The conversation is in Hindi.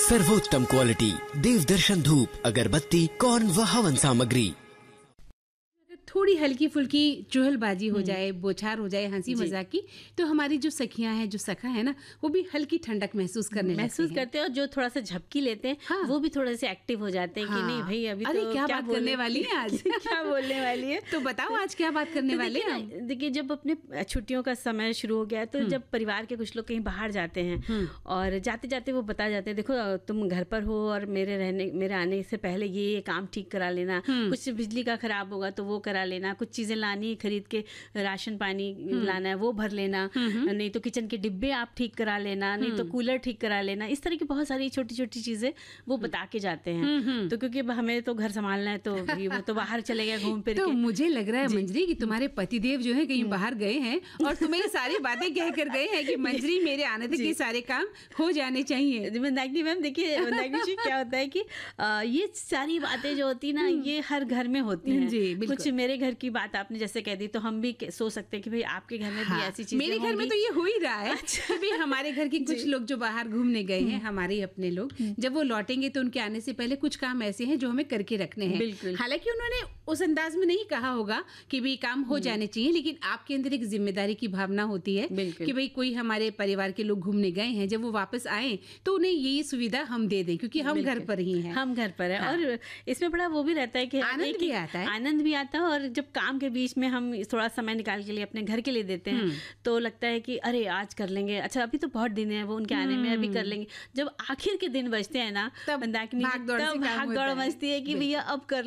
सर्वोत्तम क्वालिटी देव दर्शन धूप, अगरबत्ती, कौन व हवन सामग्री। थोड़ी हल्की फुल्की चुहलबाजी हो जाए, बोछार हो जाए, हंसी मजाक की, तो हमारी जो सखियां हैं, जो सखा है ना, वो भी हल्की ठंडक महसूस करते हैं। और जो थोड़ा सा झपकी लेते हैं, हाँ। वो भी थोड़े से एक्टिव हो जाते हैं कि नहीं भाई अभी अरे तो क्या बात करने वाली है आज क्या बोलने वाली है, तो बताओ आज क्या बात करने वाले हैं। देखिए जब अपने छुट्टियों का समय शुरू हो गया तो जब परिवार के कुछ लोग कहीं बाहर जाते हैं और जाते जाते वो बता जाते हैं, देखो तुम घर पर हो और मेरे आने से पहले ये काम ठीक करा लेना, कुछ बिजली का खराब होगा तो वो करा लेना, कुछ चीजें लानी है खरीद के, राशन पानी लाना है वो भर लेना, नहीं तो किचन के डिब्बे आप ठीक करा लेना, नहीं तो कूलर ठीक करा लेना। इस तरह की बहुत सारी छोटी छोटी चीजें वो बता के जाते हैं। तो क्योंकि हमें तो घर संभालना है, तो वो तो बाहर चले गए घूम फिर तो मुझे लग रहा है मंजरी कि तुम्हारे पतिदेव जो है कहीं बाहर गए हैं और तुम्हें ये सारी बातें कह कर गए हैं कि मंजरी मेरे आने तक ये सारे काम हो जाने चाहिए। मंदाकिनी मैम देखिए, मंदाकिनी जी क्या होता है कि ये सारी बातें जो होती ना ये हर घर में होती हैं। कुछ मेरे घर की बात आपने जैसे कह दी तो हम भी सोच सकते हैं कि भाई आपके घर में भी ऐसी चीजें मेरे घर में तो ये हो ही रहा है कि भाई हमारे घर के कुछ लोग जो बाहर घूमने गए हैं, हमारे अपने लोग, जब वो लौटेंगे तो उनके आने से पहले कुछ काम ऐसे हैं जो हमें करके रखने हैं। बिल्कुल। हालांकि उन्होंने उस अंदाज में नहीं कहा होगा कि भाई काम हो जाने चाहिए, लेकिन आपके अंदर एक जिम्मेदारी की भावना होती है कि भाई कोई हमारे परिवार के लोग घूमने गए हैं, जब वो वापस आए तो उन्हें ये सुविधा हम दे दें, क्योंकि हम घर पर ही हैं, हम घर पर है। और इसमें बड़ा वो भी रहता है कि आनंद भी आता है, आनंद भी आता है। और जब काम के बीच में हम थोड़ा समय निकाल के लिए अपने घर के लिए देते हैं तो लगता है कि अरे आज कर लेंगे, अच्छा अभी तो बहुत दिन है, वो उनके आने में अभी कर लेंगे। जब आखिर के दिन बचते हैं ना, तब भाग दौड़ मचती है कि भैया अब कर